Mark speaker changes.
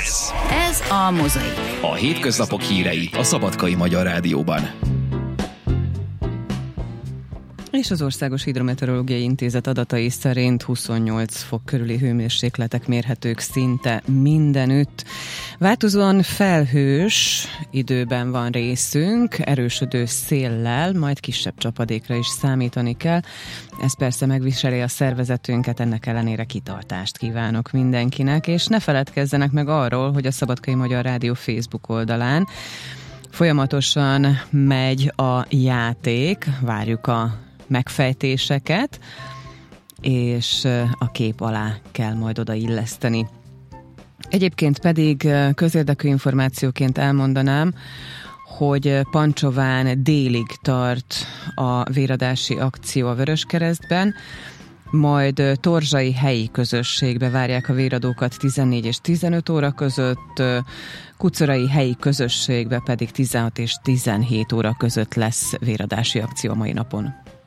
Speaker 1: Ez a Mozaik.
Speaker 2: A hétköznapok hírei a Szabadkai Magyar Rádióban.
Speaker 3: És az Országos Hidrometeorológiai Intézet adatai szerint 28 fok körüli hőmérsékletek mérhetők szinte mindenütt. Változóan felhős időben van részünk, erősödő széllel, majd kisebb csapadékra is számítani kell. Ez persze megviseli a szervezetünket, ennek ellenére kitartást kívánok mindenkinek, és ne feledkezzenek meg arról, hogy a Szabadkai Magyar Rádió Facebook oldalán folyamatosan megy a játék, várjuk a megfejtéseket, és a kép alá kell majd odailleszteni. Egyébként pedig közérdekű információként elmondanám, hogy Pancsován délig tart a véradási akció a Vöröskeresztben, majd Torzsai helyi közösségbe várják a véradókat 14 és 15 óra között, Kucorai helyi közösségbe pedig 16 és 17 óra között lesz véradási akció a mai napon.